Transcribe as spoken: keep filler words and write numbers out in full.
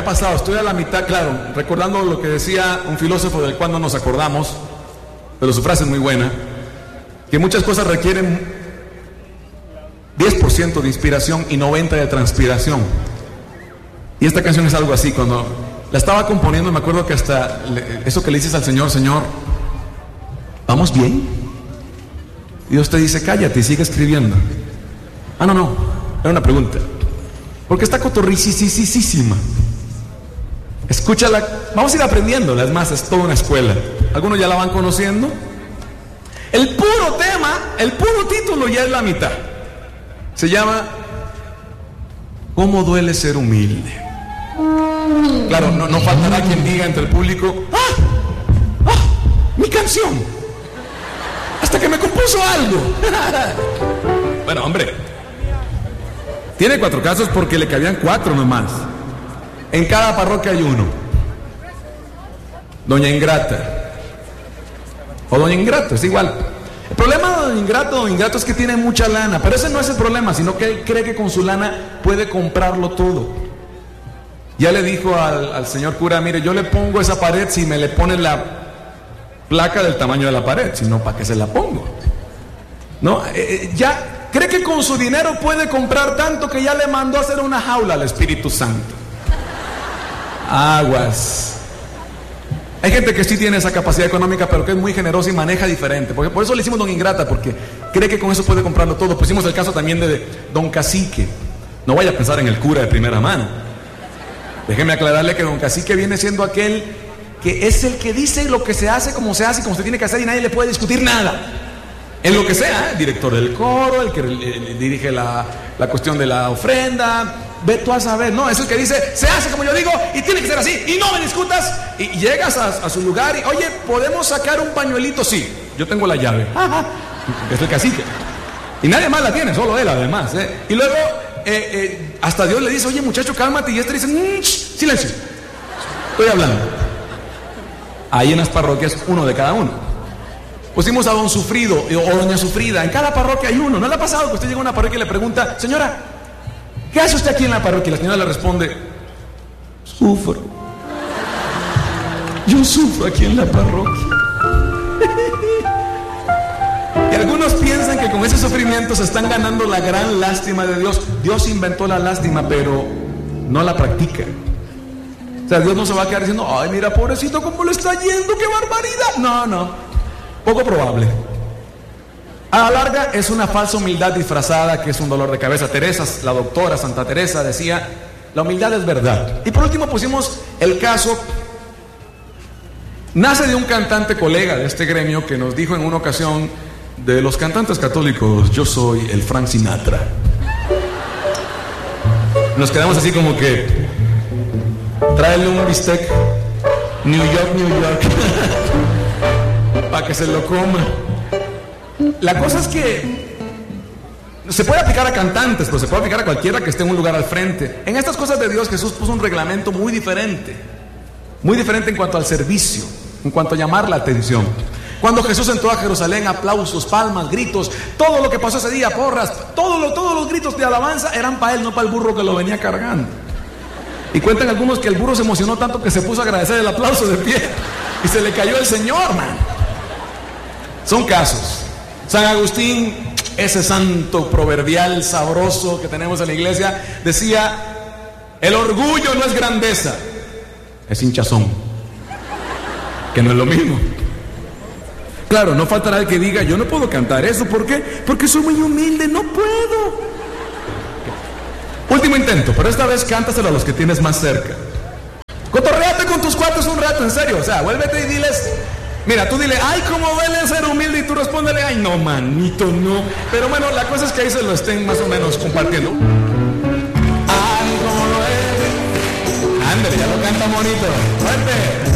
pasado, estoy a la mitad, claro, recordando lo que decía un filósofo del cual no nos acordamos, pero su frase es muy buena, que muchas cosas requieren diez por ciento de inspiración y noventa por ciento de transpiración. Y esta canción es algo así. Cuando la estaba componiendo me acuerdo que hasta le, eso que le dices al Señor: Señor, ¿vamos bien? Y Dios te dice: cállate y sigue escribiendo. Ah, no, no, era una pregunta. Porque está cotorricisísima. Escúchala, vamos a ir aprendiéndola. Es más, es toda una escuela. Algunos ya la van conociendo. El puro tema, el puro título ya es la mitad. Se llama ¿Cómo duele ser humilde? Claro, no, no faltará quien diga entre el público: ¡ah! ¡ah! ¡Mi canción! Hasta que me compuso algo. Bueno, hombre, tiene cuatro casos porque le cabían cuatro nomás. En cada parroquia hay uno. Doña Ingrata o Doña Ingrato, es igual. El problema de Don Ingrato, Don Ingrato es que tiene mucha lana, pero ese no es el problema, sino que él cree que con su lana puede comprarlo todo. Ya le dijo al, al señor cura: mire, yo le pongo esa pared si me le pone la placa del tamaño de la pared, si no, ¿para qué se la pongo? No, eh, ya cree que con su dinero puede comprar tanto que ya le mandó a hacer una jaula al Espíritu Santo. Aguas. Hay gente que sí tiene esa capacidad económica, pero que es muy generosa y maneja diferente. Porque por eso le hicimos Don Ingrata, porque cree que con eso puede comprarlo todo. Pusimos el caso también de Don Cacique. No vaya a pensar en el cura de primera mano. Déjeme aclararle que Don Cacique viene siendo aquel que es el que dice lo que se hace, como se hace, como se tiene que hacer, y nadie le puede discutir nada. En lo que sea, ¿eh? Director del coro, el que eh, dirige la, la cuestión de la ofrenda. Ve tú a saber, no, es el que dice: se hace como yo digo y tiene que ser así y no me discutas. Y, y llegas a, a su lugar y: oye, ¿podemos sacar un pañuelito? Sí, yo tengo la llave. Es el cacique. Y nadie más la tiene, solo él además, ¿eh? Y luego eh, eh, hasta Dios le dice: oye, muchacho, cálmate. Y este dice: mmm, silencio, estoy hablando. Ahí en las parroquias, uno de cada uno. Pusimos a Don Sufrido o Doña Sufrida. En cada parroquia hay uno. ¿No le ha pasado que usted llega a una parroquia y le pregunta: señora, ¿qué hace usted aquí en la parroquia? Y la señora le responde: sufro. Yo sufro aquí en la parroquia. Y algunos piensan que con ese sufrimiento se están ganando la gran lástima de Dios. Dios inventó la lástima, pero no la practica. O sea, Dios no se va a quedar diciendo: ay, mira, pobrecito, cómo le está yendo, qué barbaridad. No, no. Poco probable. A la larga es una falsa humildad disfrazada que es un dolor de cabeza. Teresa, la doctora Santa Teresa, decía: la humildad es verdad. Y por último pusimos el caso, nace de un cantante colega de este gremio que nos dijo en una ocasión: de los cantantes católicos, yo soy el Frank Sinatra. Nos quedamos así como que: tráele un bistec, New York, New York, para que se lo coma. La cosa es que se puede aplicar a cantantes, pero se puede aplicar a cualquiera que esté en un lugar al frente. En estas cosas de Dios, Jesús puso un reglamento muy diferente. Muy diferente en cuanto al servicio, en cuanto a llamar la atención. Cuando Jesús entró a Jerusalén, aplausos, palmas, gritos, todo lo que pasó ese día, porras, todo lo, todos los gritos de alabanza eran para él, no para el burro que lo venía cargando. Y cuentan algunos que el burro se emocionó tanto que se puso a agradecer el aplauso de pie y se le cayó el Señor, man. Son casos. San Agustín, ese santo proverbial sabroso que tenemos en la iglesia, decía: el orgullo no es grandeza, es hinchazón, que no es lo mismo. Claro, no faltará el que diga: yo no puedo cantar eso. ¿Por qué? Porque soy muy humilde, no puedo. Último intento, pero esta vez cántaselo a los que tienes más cerca. Cotorréate con tus cuates un rato, en serio. O sea, vuélvete y diles: mira, tú dile: ay, cómo duele ser humilde. Y tú respóndele: ay, no, manito, no. Pero bueno, la cosa es que ahí se lo estén más o menos compartiendo. Ay, cómo duele. Ándale, ya lo canta bonito. Fuerte.